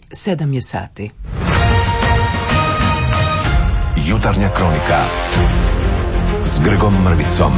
7 je sati. Jutarnja kronika s Grgom Mrvicom.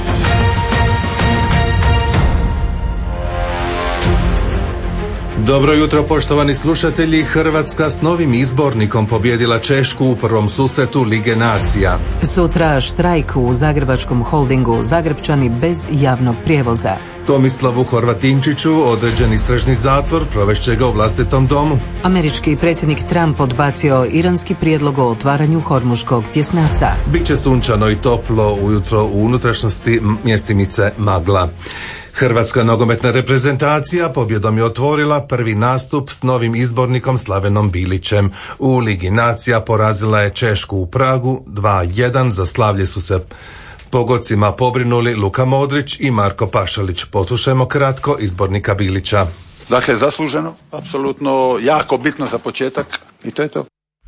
Dobro jutro, poštovani slušatelji. Hrvatska s novim izbornikom pobijedila Češku u prvom susretu Lige nacija. Sutra štrajk u Zagrebačkom holdingu, Zagrepčani bez javnog prijevoza. Tomislavu Horvatinčiću određen istražni zatvor, provešće ga u vlastitom domu. Američki predsjednik Trump odbacio iranski prijedlog o otvaranju Hormuškog tjesnaca. Biće sunčano i toplo ujutro, u unutrašnjosti mjestimice magla. Hrvatska nogometna reprezentacija pobjedom je otvorila prvi nastup s novim izbornikom Slavenom Bilićem. U Ligi nacija porazila je Češku u Pragu 2-1, za slavlje su se pogodcima pobrinuli Luka Modrić i Marko Pašalić. Poslušajmo kratko izbornika Bilića. Dakle, zasluženo, apsolutno jako bitno za početak i to je to.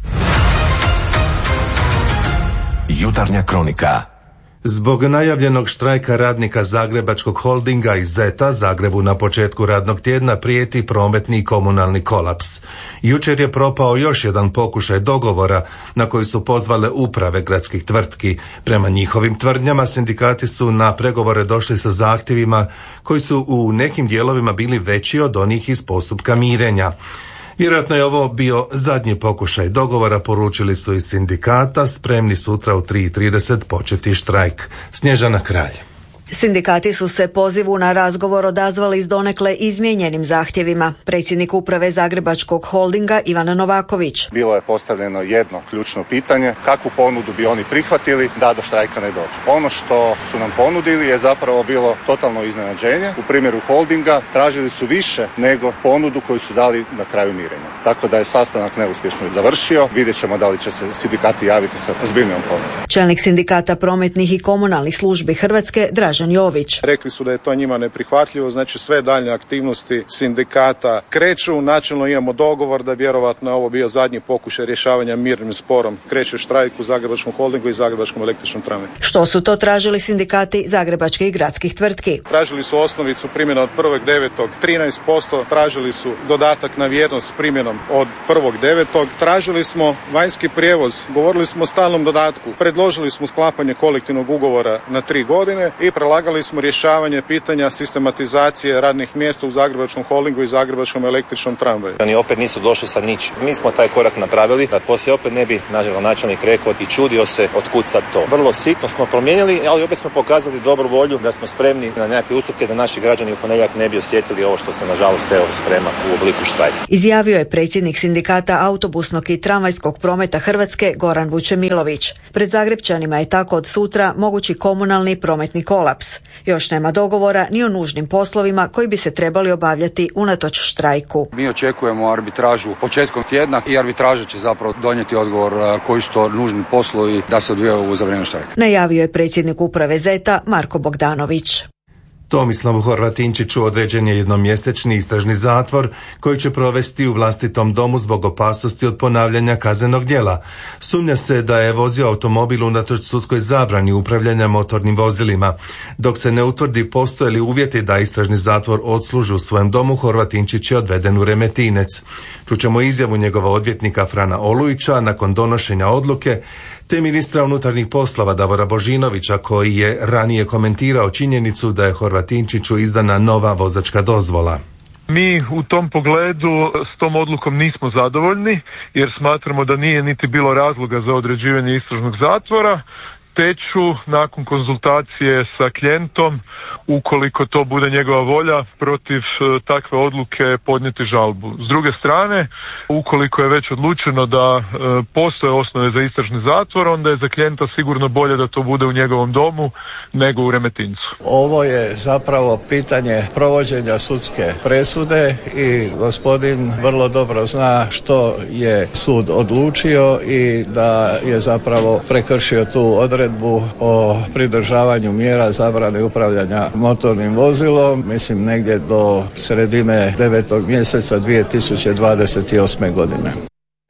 Jutarnja kronika. Zbog najavljenog štrajka radnika Zagrebačkog holdinga i ZET-a Zagrebu na početku radnog tjedna prijeti prometni i komunalni kolaps. Jučer je propao još jedan pokušaj dogovora na koji su pozvale uprave gradskih tvrtki. Prema njihovim tvrdnjama sindikati su na pregovore došli sa zahtjevima koji su u nekim dijelovima bili veći od onih iz postupka mirenja. Vjerojatno je ovo bio zadnji pokušaj dogovora, poručili su iz sindikata, spremni sutra u 3:30 početi štrajk. Snježana Kralj. Sindikati su se pozivu na razgovor odazvali s donekle izmijenjenim zahtjevima. Predsjednik uprave Zagrebačkog holdinga Ivan Novaković. Bilo je postavljeno jedno ključno pitanje, kakvu ponudu bi oni prihvatili da do štrajka ne dođe. Ono što su nam ponudili je zapravo bilo totalno iznenađenje. U primjeru holdinga tražili su više nego ponudu koju su dali na kraju mirenja. Tako da je sastanak neuspješno završio. Vidjet ćemo da li će se sindikati javiti sa ozbiljnijom ponudom. Čelnik sindikata prometnih i komunalnih službi Hrvatske Dražen Jović. Rekli su da je to njima neprihvatljivo, znači sve daljnje aktivnosti sindikata kreću. Načelno imamo dogovor da vjerovatno ovo bio zadnji pokušaj rješavanja mirnim sporom. Kreće štrajk u Zagrebačkom holdingu i Zagrebačkom električnom tramvaju. Što su to tražili sindikati zagrebačkih i gradskih tvrtki? Tražili su osnovicu primjena od 1.9. 13%, tražili su dodatak na vjernost s primjenom od 1.9. Tražili smo vanjski prijevoz, govorili smo o stalnom dodatku, predložili smo sklapanje kolektivnog ugovora na 3 godine i prelagali smo rješavanje pitanja sistematizacije radnih mjesta u Zagrebačkom holdingu i Zagrebačkom električnom tramvaju. Oni opet nisu došli sa ničim. Mi smo taj korak napravili, da poslije opet ne bi načelnik rekao i čudio se otkud sad to. Vrlo sitno smo promijenili, ali opet smo pokazali dobru volju da smo spremni na nekakve ustupke da naši građani u ponedjeljak ne bi osjetili ovo što se nažalost sprema u obliku štrajka. Izjavio je predsjednik sindikata autobusnog i tramvajskog prometa Hrvatske Goran Vučemilović. Pred Zagrepčanima je tako od sutra mogući komunalni i prometni kolaps. Još nema dogovora ni o nužnim poslovima koji bi se trebali obavljati unatoč štrajku. Mi očekujemo arbitražu početkom tjedna i arbitraža će zapravo donijeti odgovor koji su to nužni poslovi da se odvijaju za vrijeme štrajka. Najavio je predsjednik uprave ZET-a Marko Bogdanović. Tomislavu Horvatinčiću određen je jednomjesečni istražni zatvor koji će provesti u vlastitom domu zbog opasnosti od ponavljanja kaznenog djela. Sumnja se da je vozio automobil unatoč sudskoj zabrani upravljanja motornim vozilima. Dok se ne utvrdi postoje li uvjeti da istražni zatvor odsluži u svojem domu, Horvatinčić je odveden u Remetinec. Čućemo izjavu njegova odvjetnika Frana Olujića nakon donošenja odluke, te ministra unutarnjih poslova Davora Božinovića koji je ranije komentirao činjenicu da je Horvatinčiću izdana nova vozačka dozvola. Mi u tom pogledu s tom odlukom nismo zadovoljni jer smatramo da nije niti bilo razloga za određivanje istražnog zatvora, te ću nakon konzultacije sa klijentom, ukoliko to bude njegova volja, protiv takve odluke podnijeti žalbu. S druge strane, ukoliko je već odlučeno da postoje osnove za istražni zatvor, onda je za klijenta sigurno bolje da to bude u njegovom domu nego u Remetincu. Ovo je zapravo pitanje provođenja sudske presude i gospodin vrlo dobro zna što je sud odlučio i da je zapravo prekršio tu odredbu o pridržavanju mjera zabrane upravljanja motornim vozilom, mislim negdje do sredine 9. mjeseca 2028. godine.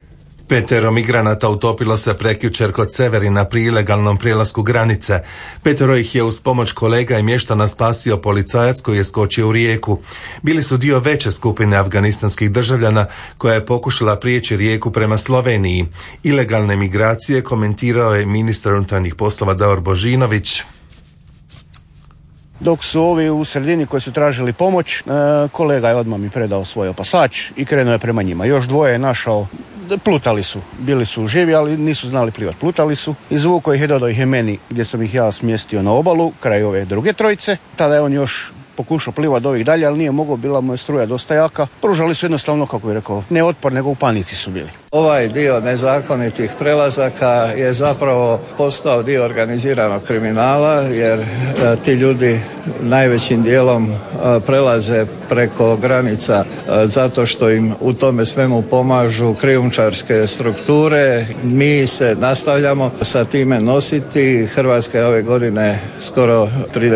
5 migranata utopilo se prekjučer kod Severina pri ilegalnom prijelasku granice. 5 ih je uz pomoć kolega i mještana spasio policajac koji je skočio u rijeku. Bili su dio veće skupine afganistanskih državljana koja je pokušala prijeći rijeku prema Sloveniji. Ilegalne migracije komentirao je ministar unutarnjih poslova Davor Božinović. Dok su ovi u sredini koji su tražili pomoć, kolega je odmah mi predao svoj opasač i krenuo je prema njima. Još 2 je našao, plutali su, bili su živi, ali nisu znali plivati, plutali su. Izvukao ih je, dodao ih je meni gdje sam ih ja smjestio na obalu, kraj ove druge trojice. Tada je on još pokušao plivati do ovih dalje, ali nije mogao, bila mu je struja dosta jaka. Pružali su jednostavno, kako bih rekao, ne otpor, nego u panici su bili. Ovaj dio nezakonitih prelazaka je zapravo postao dio organiziranog kriminala, jer ti ljudi najvećim dijelom prelaze preko granica zato što im u tome svemu pomažu krijumčarske strukture. Mi se nastavljamo sa time nositi. Hrvatska je ove godine skoro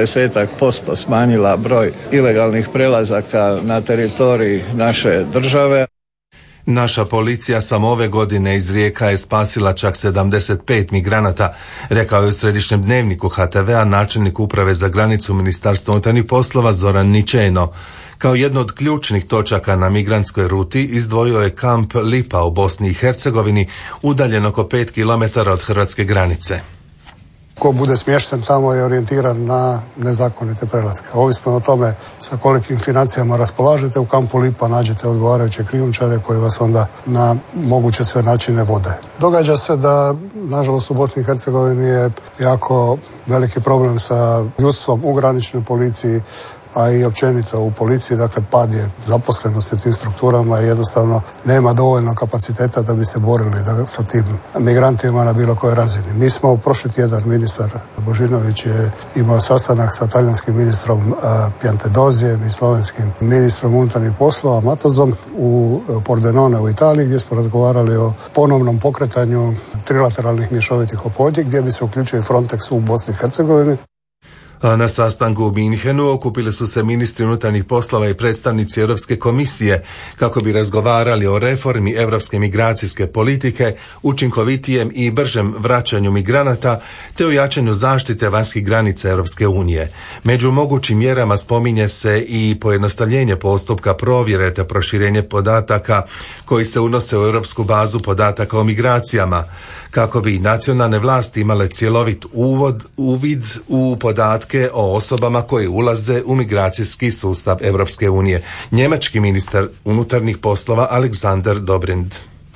30% smanjila broj ilegalnih prelazaka na teritoriji naše države. Naša policija samo ove godine iz rijeka je spasila čak 75 migranata, rekao je u središnjem dnevniku HTV-a načelnik uprave za granicu Ministarstva unutarnjih poslova Zoran Ničejno. Kao jedno od ključnih točaka na migrantskoj ruti izdvojio je kamp Lipa u Bosni i Hercegovini, udaljen oko 5 km od hrvatske granice. Ko bude smješten tamo je orijentiran na nezakonite prelaske. Ovisno o tome sa kolikim financijama raspolažete, u kampu Lipa nađete odgovarajuće krijumčare koji vas onda na moguće sve načine vode. Događa se da, nažalost, u Bosni i Hercegovini je jako veliki problem sa ljudstvom u graničnoj policiji, a i općenito u policiji, dakle pad je zaposlenosti u tim strukturama i jednostavno nema dovoljno kapaciteta da bi se borili sa tim migrantima na bilo kojoj razini. Mi smo prošli tjedan, ministar Božinović je imao sastanak sa talijanskim ministrom Piantedozijem i slovenskim ministrom unutarnjih poslova Matozom u Pordenone u Italiji, gdje smo razgovarali o ponovnom pokretanju trilateralnih mješovitih ophodnji gdje bi se uključio Frontex u Bosni i Hercegovini. A na sastanku u Minhenu okupili su se ministri unutarnjih poslova i predstavnici Europske komisije kako bi razgovarali o reformi europske migracijske politike, učinkovitijem i bržem vraćanju migranata te o jačanju zaštite vanjskih granica Europske unije. Među mogućim mjerama spominje se i pojednostavljenje postupka provjere te proširenje podataka koji se unose u europsku bazu podataka o migracijama, kako bi nacionalne vlasti imale cjelovit uvid u podatke o osobama koje ulaze u migracijski sustav Europske unije. Njemački ministar unutarnjih poslova Alexander Dobrindt.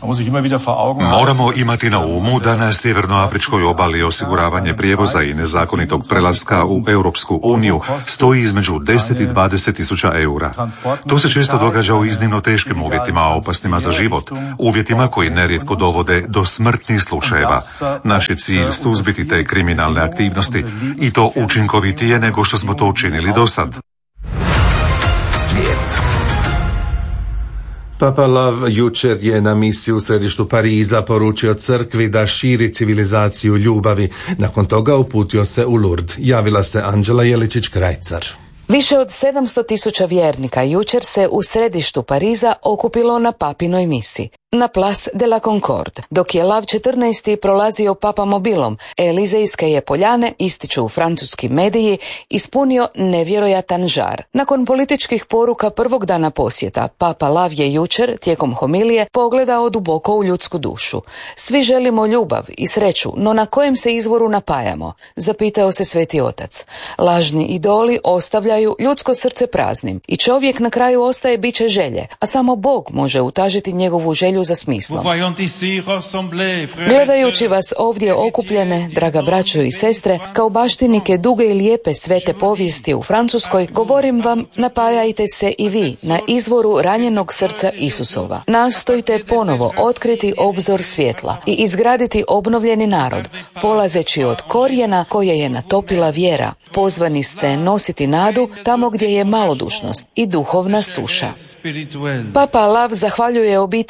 Moramo imati na umu da na sjevernoafričkoj obali osiguravanje prijevoza i nezakonitog prelaska u Europsku uniju stoji između 10 i 20 tisuća eura. To se često događa u iznimno teškim uvjetima, opasnima za život, uvjetima koji nerijetko dovode do smrtnih slučajeva. Naš je cilj suzbiti te kriminalne aktivnosti i to učinkovitije nego što smo to učinili do sad. Svijet. Papa Lav jučer je na misiji u središtu Pariza poručio crkvi da širi civilizaciju ljubavi. Nakon toga uputio se u Lourdes. Javila se Anđela Jeličić-Krajcar. Više od 700.000 vjernika jučer se u središtu Pariza okupilo na papinoj misi, na Place de la Concorde. Dok je Lav 14. prolazio papamobilom, Elizejske je poljane, ističu francuski mediji, ispunio nevjerojatan žar. Nakon političkih poruka prvog dana posjeta, Papa Lav je jučer, tijekom homilije, pogledao duboko u ljudsku dušu. Svi želimo ljubav i sreću, no na kojem se izvoru napajamo? Zapitao se Sveti Otac. Lažni idoli ostavljaju ljudsko srce praznim i čovjek na kraju ostaje biće želje, a samo Bog može utažiti njegovu želju za smislom. Gledajući vas ovdje okupljene, draga braćo i sestre, kao baštinike duge i lijepe svete povijesti u Francuskoj, govorim vam, napajajte se i vi na izvoru ranjenog srca Isusova. Nastojte ponovo otkriti obzor svjetla i izgraditi obnovljeni narod, polazeći od korijena koje je natopila vjera. Pozvani ste nositi nadu tamo gdje je malodušnost i duhovna suša. Papa Lav zahvaljuje obiteljima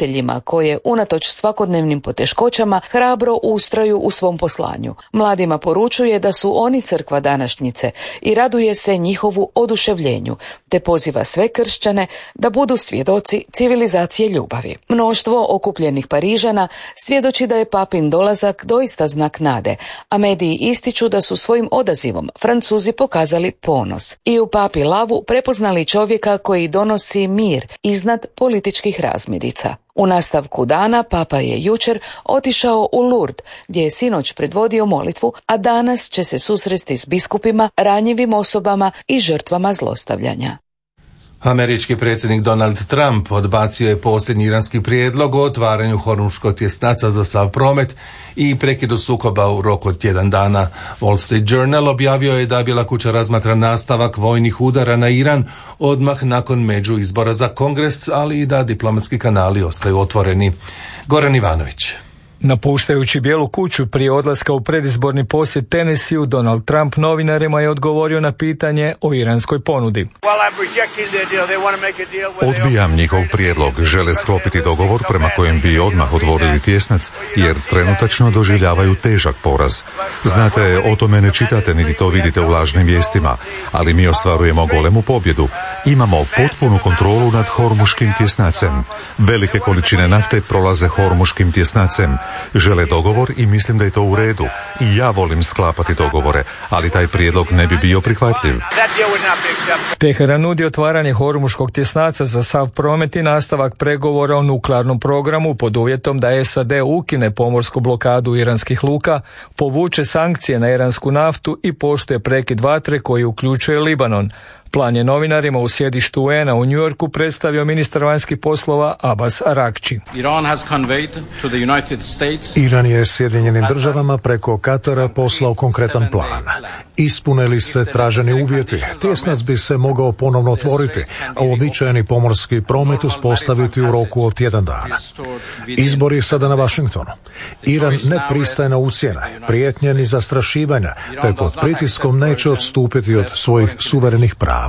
koje, unatoč svakodnevnim poteškoćama, hrabro ustraju u svom poslanju. Mladima poručuje da su oni crkva današnjice i raduje se njihovu oduševljenju, te poziva sve kršćane da budu svjedoci civilizacije ljubavi. Mnoštvo okupljenih Parižana svjedoči da je papin dolazak doista znak nade, a mediji ističu da su svojim odazivom Francuzi pokazali ponos i u papi Lavu prepoznali čovjeka koji donosi mir iznad političkih razmirica. U nastavku dana papa je jučer otišao u Lourdes, gdje je sinoć predvodio molitvu, a danas će se susresti s biskupima, ranjivim osobama i žrtvama zlostavljanja. Američki predsjednik Donald Trump odbacio je posljednji iranski prijedlog o otvaranju Hormuškog tjesnaca za sav promet i prekidu sukoba u roku od tjedan dana. Wall Street Journal objavio je da Bijela kuća razmatra nastavak vojnih udara na Iran odmah nakon međuizbora za Kongres, ali i da diplomatski kanali ostaju otvoreni. Goran Ivanović. Napuštajući Bijelu kuću prije odlaska u predizborni posjet Tennesseeu, Donald Trump novinarima je odgovorio na pitanje o iranskoj ponudi. Odbijam njihov prijedlog, žele sklopiti dogovor prema kojem bi odmah otvorili tjesnac, jer trenutačno doživljavaju težak poraz. Znate, o tome ne čitate niti to vidite u lažnim vijestima, ali mi ostvarujemo golemu pobjedu. Imamo potpunu kontrolu nad Hormuškim tjesnacem. Velike količine nafte prolaze Hormuškim tjesnacem. Žele dogovor i mislim da je to u redu. I ja volim sklapati dogovore, ali taj prijedlog ne bi bio prihvatljiv. Teheran nudi otvaranje Hormuškog tjesnaca za sav promet i nastavak pregovora o nuklearnom programu pod uvjetom da SAD ukine pomorsku blokadu iranskih luka, povuče sankcije na iransku naftu i poštuje prekid vatre koji uključuje Libanon. Plan je novinarima u sjedištu UN-a u New Yorku predstavio ministar vanjskih poslova Abbas Araghchi. Iran je Sjedinjenim državama preko Katara poslao konkretan plan. Ispune li se traženi uvjeti, tjesnac bi se mogao ponovno otvoriti, a uobičajeni pomorski promet uspostaviti u roku od tjedan dana. Izbor je sada na Washingtonu. Iran ne pristaje na ucjene, prijetnje ni zastrašivanja, te pod pritiskom neće odstupiti od svojih suverenih prava.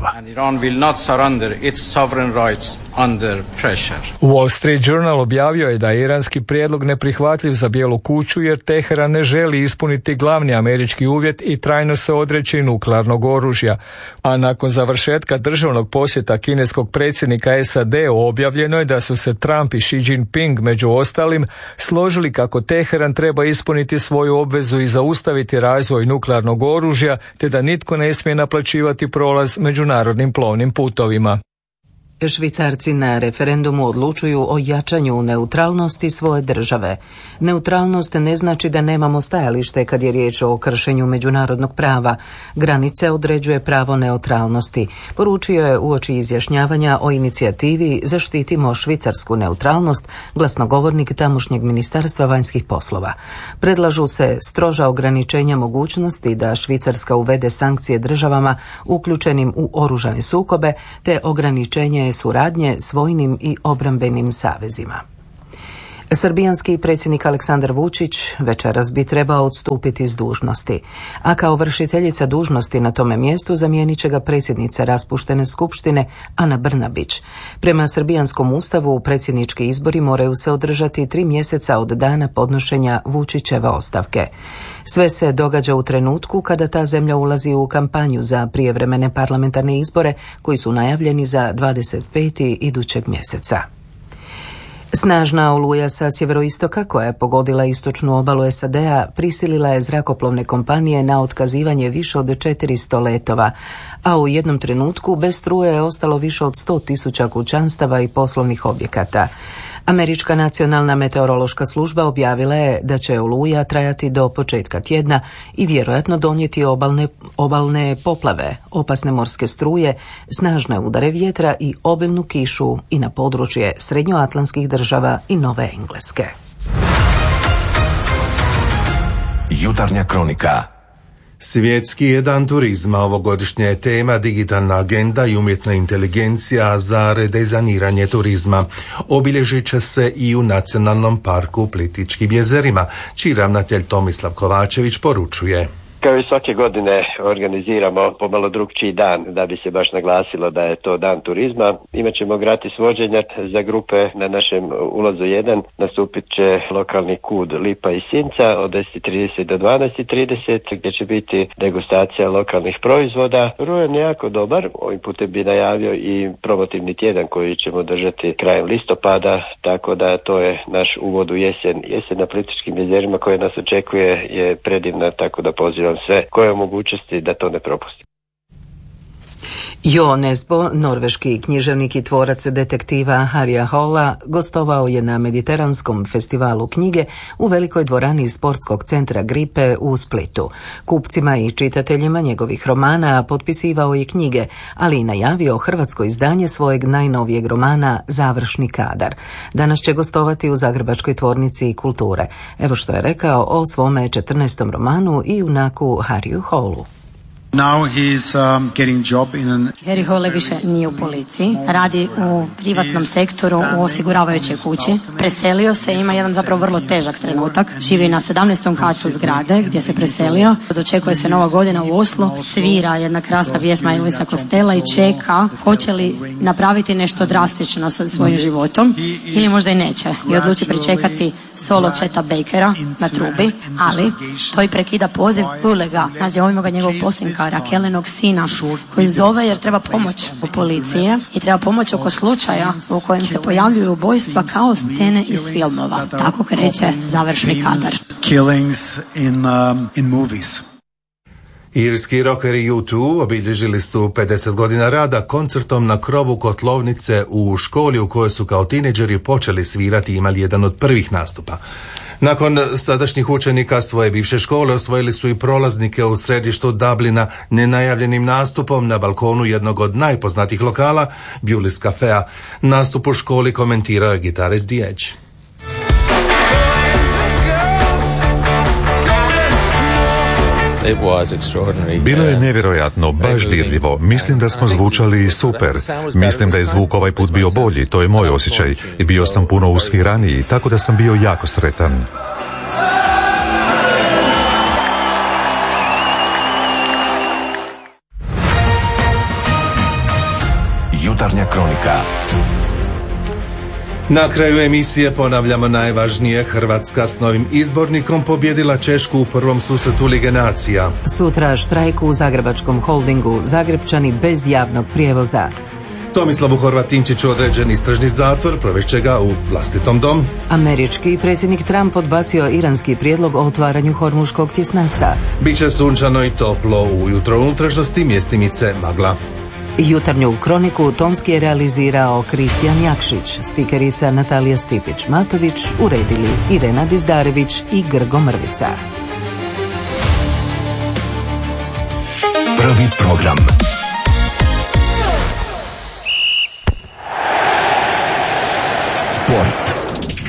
Wall Street Journal objavio je da je iranski prijedlog neprihvatljiv za Bijelu kuću jer Teheran ne želi ispuniti glavni američki uvjet i trajno se odreći nuklearnog oružja. A nakon završetka državnog posjeta kineskog predsjednika SAD-u objavljeno je da su se Trump i Xi Jinping među ostalim složili kako Teheran treba ispuniti svoju obvezu i zaustaviti razvoj nuklearnog oružja, te da nitko ne smije naplaćivati prolaz međunarodnim plovnim putovima. Švicarci na referendumu odlučuju o jačanju neutralnosti svoje države. Neutralnost ne znači da nemamo stajalište kad je riječ o kršenju međunarodnog prava. Granice određuje pravo neutralnosti. Poručio je uoči izjašnjavanja o inicijativi Zaštitimo švicarsku neutralnost glasnogovornik tamošnjeg ministarstva vanjskih poslova. Predlažu se stroža ograničenja mogućnosti da Švicarska uvede sankcije državama uključenim u oružane sukobe te ograničenje suradnje s vojnim i obrambenim savezima. Srbijanski predsjednik Aleksandar Vučić večeras bi trebao odstupiti s dužnosti, a kao vršiteljica dužnosti na tome mjestu zamijenit će ga predsjednica raspuštene skupštine Ana Brnabić. Prema srbijanskom ustavu predsjednički izbori moraju se održati 3 mjeseca od dana podnošenja Vučićeve ostavke. Sve se događa u trenutku kada ta zemlja ulazi u kampanju za prijevremene parlamentarne izbore koji su najavljeni za 25. idućeg mjeseca. Snažna oluja sa sjeveroistoka koja je pogodila istočnu obalu SAD-a prisilila je zrakoplovne kompanije na otkazivanje više od 400 letova, a u jednom trenutku bez struje je ostalo više od 100.000 kućanstava i poslovnih objekata. Američka nacionalna meteorološka služba objavila je da će oluja trajati do početka tjedna i vjerojatno donijeti obalne poplave, opasne morske struje, snažne udare vjetra i obilnu kišu i na područje srednjoatlantskih država i Nove Engleske. Jutarnja kronika. Svjetski je dan turizma, ovogodišnja je tema digitalna agenda i umjetna inteligencija za redizajniranje turizma. Obilježit će se i u Nacionalnom parku u Plitvičkim jezerima, čiji ravnatelj Tomislav Kovačević poručuje. Kao i svake godine organiziramo pomalo drugčiji dan da bi se baš naglasilo da je to dan turizma. Imaćemo gratis vođenja za grupe na našem ulazu 1. Nastupit će lokalni kud Lipa i Sinca od 10:30 do 12:30 gdje će biti degustacija lokalnih proizvoda. Rujan je jako dobar. Ovim putem bi najavio i promotivni tjedan koji ćemo držati krajem listopada, tako da to je naš uvod u jesen. Jesen na Plitvičkim jezerima koje nas očekuje je predivna, tako da pozivam sve koje je mogućnosti da to ne propusti. Jo Nesbo, norveški književnik i tvorac detektiva Harrya Holla, gostovao je na Mediteranskom festivalu knjige u velikoj dvorani sportskog centra Gripe u Splitu. Kupcima i čitateljima njegovih romana potpisivao je knjige, ali i najavio hrvatsko izdanje svojeg najnovijeg romana Završni kadar. Danas će gostovati u Zagrebačkoj tvornici kulture. Evo što je rekao o svome 14. romanu i junaku Harryu Hollu. Harry Hole više nije u policiji, radi u privatnom sektoru u osiguravajućoj kući. Preselio se, ima jedan zapravo vrlo težak trenutak. Živi na 17. katu zgrade gdje se preselio. Dočekuje se Nova godina u Oslu, svira jedna krasna pjesma Elvisa Costello i čeka hoće li napraviti nešto drastično sa svojim životom ili možda i neće. I odluči pričekati solo Cheta Bakera na trubi, ali to i prekida poziv Bulega, nazivamo ga njegovog posljednika Rakelenog sina, koji zove jer treba pomoć u policiji i treba pomoć oko slučaja u kojem se pojavljuju ubojstva kao scene iz filmova. Tako kreće Završni kadar. Irski rockeri U2 obilježili su 50 godina rada koncertom na krovu kotlovnice u školi u kojoj su kao tineđeri počeli svirati i imali jedan od prvih nastupa. Nakon sadašnjih učenika svoje bivše škole osvojili su i prolaznike u središtu Dublina nenajavljenim nastupom na balkonu jednog od najpoznatijih lokala, Bewley's Cafea. Nastup u školi komentirao je gitarist The Edge. Bilo je nevjerojatno, baš dirljivo. Mislim da smo zvučali super. Mislim da je zvuk ovaj put bio bolji, to je moj osjećaj. I bio sam puno usviraniji, tako da sam bio jako sretan. Jutarnja kronika. Na kraju emisije ponavljamo najvažnije. Hrvatska s novim izbornikom pobjedila Češku u prvom susretu Lige nacija. Sutra štrajk u Zagrebačkom holdingu, Zagrepčani bez javnog prijevoza. Tomislavu Horvatinčiću određen istražni zatvor, provešće ga u vlastitom domu. Američki predsjednik Trump odbacio iranski prijedlog o otvaranju Hormuškog tjesnaca. Biće sunčano i toplo, ujutro u unutrašnjosti mjestimice magla. Jutarnju kroniku tonski je realizirao Kristijan Jakšić, spikerica Natalija Stipić-Matović, uredili Irena Dizdarević i Grgo Mrvica. Prvi program. Sport.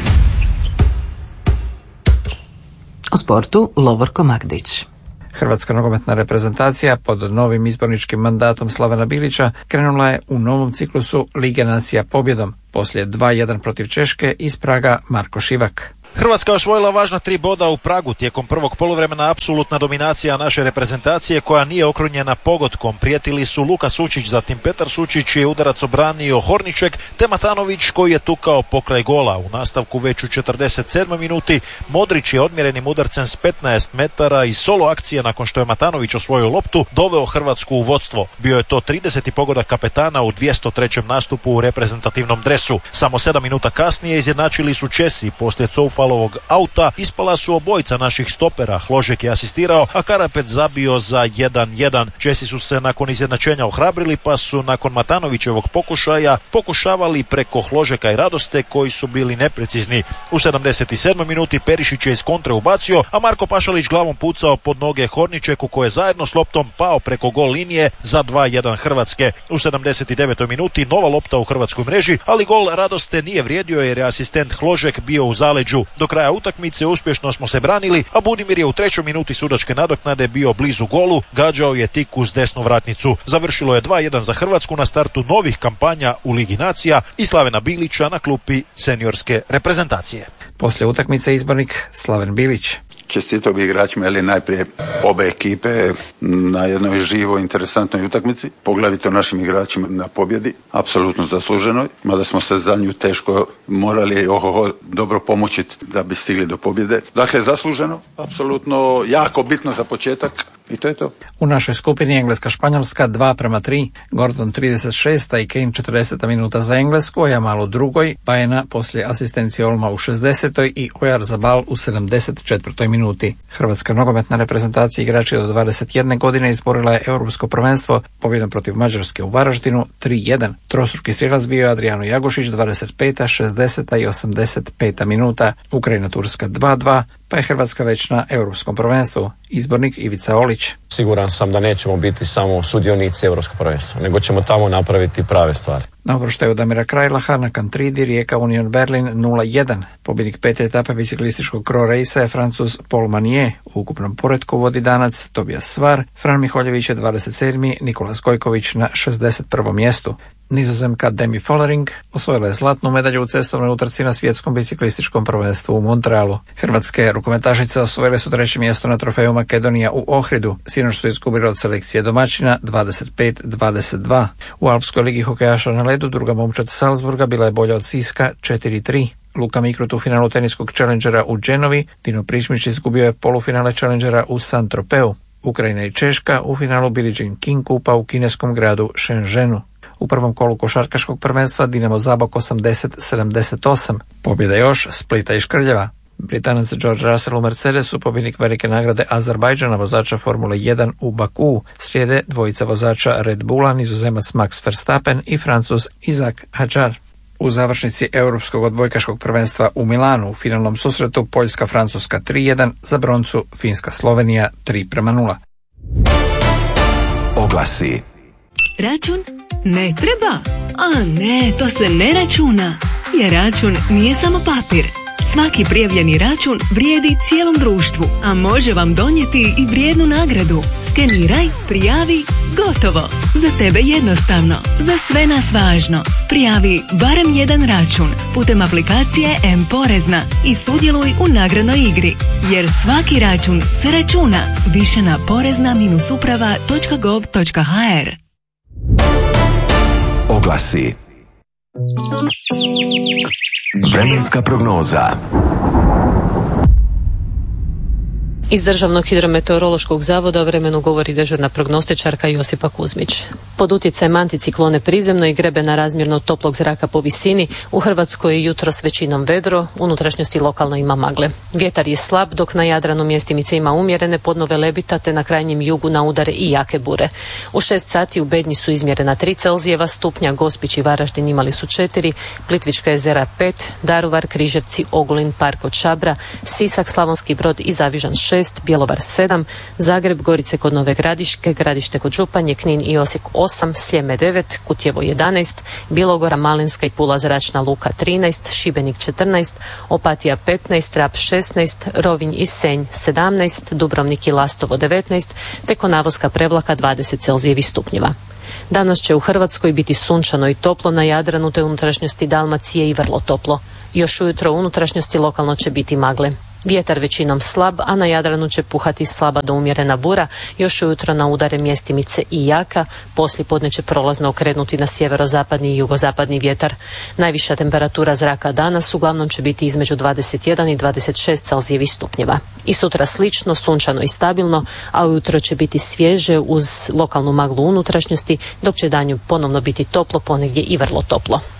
O sportu Lovorko Magdić. Hrvatska nogometna reprezentacija pod novim izborničkim mandatom Slavena Bilića krenula je u novom ciklusu Lige nacija pobjedom. Poslije 2-1 protiv Češke iz Praga Marko Šivak. Hrvatska je osvojila važna 3 boda u Pragu. Tijekom prvog poluvremena apsolutna dominacija naše reprezentacije koja nije okrunjena pogodkom. Prijetili su Luka Sučić, zatim Petar Sučić je udarac obranio Horniček, te Matanović koji je tukao pokraj gola. U nastavku već u 47. minuti Modrić je odmjerenim udarcem s 15 metara i solo akcije nakon što je Matanović osvojio loptu doveo Hrvatsku u vodstvo. Bio je to 30. pogodak kapetana u 203. nastupu u reprezentativnom dresu. Samo 7 minuta kasnije izjednačili su Česi. Poslije Coufalovog auta ispala su obojica naših stopera. Hložek je asistirao, a Karapet zabio za 1-1. Česi su se nakon izjednačenja ohrabrili, pa su nakon Matanovićevog pokušaja pokušavali preko Hložeka i Radoste koji su bili neprecizni. U 77. minuti Perišić je iz kontre ubacio, a Marko Pašalić glavom pucao pod noge Horničeku koji je zajedno s loptom pao preko gol linije za 2-1 Hrvatske. U 79. minuti nova lopta u hrvatskoj mreži, ali gol Radoste nije vrijedio jer je asistent Hložek bio u zaleđu. Do kraja utakmice uspješno smo se branili, a Budimir je u 3. minuti sudačke nadoknade bio blizu golu, gađao je tik uz desnu vratnicu. Završilo je 2-1 za Hrvatsku na startu novih kampanja u Ligi nacija i Slavena Bilića na klupi seniorske reprezentacije. Poslije utakmice izbornik Slaven Bilić. čestitao bi igračima, ali najprije obe ekipe na jednoj živoj, interesantnoj utakmici, poglavito našim igračima na pobjedi, apsolutno zasluženoj, mada smo se za nju teško morali dobro pomoći da bi stigli do pobjede. Dakle, zasluženo, apsolutno jako bitno za početak. I to je to. U našoj skupini Engleska-Španjolska 2:3, Gordon 36. i Kane 40. minuta za Englesku, Ojamal u drugoj, Baena poslije asistencije Olma u 60. i Oyarzabal u 74. minuti. Hrvatska nogometna reprezentacija igrači do 21 godine izborila je europsko prvenstvo pobjedom protiv Mađarske u Varaždinu 3:1. Trostruki strijelac bio je Adriano Jagošić 25., 60. i 85. minuta. Ukrajina-Turska 2:2, pa je Hrvatska već na europskom prvenstvu. Izbornik Ivica Olić. Siguran sam da nećemo biti samo sudionici europskog prvenstva, nego ćemo tamo napraviti prave stvari. Na oproštaju Damira Krajlaha na Kantridi Rijeka Union Berlin 0:1. Pobjednik 5. etape biciklističkog Cro Race je Francuz Paul Manier. U ukupnom poretku vodi Danac Tobias Svar, Fran Miholjević je 27. Nikolas Gojković na 61. mjestu. Nizozemka Demi Follering osvojila je zlatnu medalju u cestovnoj utrci na svjetskom biciklističkom prvenstvu u Montrealu. Hrvatske rukometašice osvojile su 3. mjesto na trofeju Makedonija u Ohridu. Sinoć su izgubili od selekcije domaćina 25-22. U Alpskoj ligi hokejaša na ledu druga momčad Salzburga bila je bolja od Siska 4:3. Luka Mikrut u finalu teniskog Challengera u Genovi, Dino Pričmić izgubio je polufinale Challengera u Saint-Tropeu. Ukrajina i Češka u finalu Billie Jean King kupa u kineskom gradu Shenzhenu. U prvom kolu košarkaškog prvenstva Dinamo Zabok 80-78. Pobjeda još Splita i Škrljeva. Britanac George Russell u Mercedesu, pobjednik velike nagrade Azerbajdžana, vozača Formule 1 u Baku. Slijede dvojica vozača Red Bulla, Nizozemac Max Verstappen i Francuz Isaac Hadjar. U završnici europskog odbojkaškog prvenstva u Milanu u finalnom susretu Poljska-Francuska 3:1, za broncu Finska-Slovenija 3:0. Oglasi. Račun? Ne treba? A ne, to se ne računa. Jer račun nije samo papir. Svaki prijavljeni račun vrijedi cijelom društvu, a može vam donijeti i vrijednu nagradu. Skeniraj, prijavi, gotovo. Za tebe jednostavno, za sve nas važno. Prijavi barem jedan račun putem aplikacije M-Porezna i sudjeluj u nagradnoj igri. Jer svaki račun se računa. Više na porezna-uprava.gov.hr. Oglasi. Vremenska prognoza. Iz Državnog hidrometeorološkog zavoda o vremenu govori dežurna prognostičarka Josipa Kuzmić. Pod utjecajem anticiklone prizemno i grebena razmjerno toplog zraka po visini, u Hrvatskoj je jutros većinom vedro, unutrašnjosti lokalno ima magle. Vjetar je slab, dok na Jadranu mjestimice ima umjerene podnove lebita, te na krajnjem jugu na udare i jake bure. U 6 sati u Bednji su izmjerena 3 Celzijeva stupnja, Gospić i Varaždin imali su 4, Plitvička jezera 5, Daruvar, Križevci, Ogulin, Park od Šabra, Sisak, Slavonski Brod i Zavižan 6, Bjelovar 7, Zagreb, Gorice kod Nove Gradiške, Gradište kod Županje, Knin i Osijek 8, Sljeme 9, Kutjevo 11, Bilogora, Malinska i Pula zračna luka 13, Šibenik 14, Opatija 15, Rab 16, Rovinj i Senj 17, Dubrovnik i Lastovo 19, te Konavoska Prevlaka 20 Celzijevih stupnjeva. Danas će u Hrvatskoj biti sunčano i toplo, na Jadranu te unutrašnjosti Dalmacije i vrlo toplo. Još ujutro u unutrašnjosti lokalno će biti magle. Vjetar većinom slab, a na Jadranu će puhati slaba do umjerena bura, još ujutro na udare mjestimice i jaka, poslijepodne će prolazno okrenuti na sjeverozapadni i jugozapadni vjetar. Najviša temperatura zraka danas uglavnom će biti između 21 i 26 Celzijevih stupnjeva. I sutra slično, sunčano i stabilno, a ujutro će biti svježe uz lokalnu maglu unutrašnjosti, dok će danju ponovno biti toplo, ponegdje i vrlo toplo.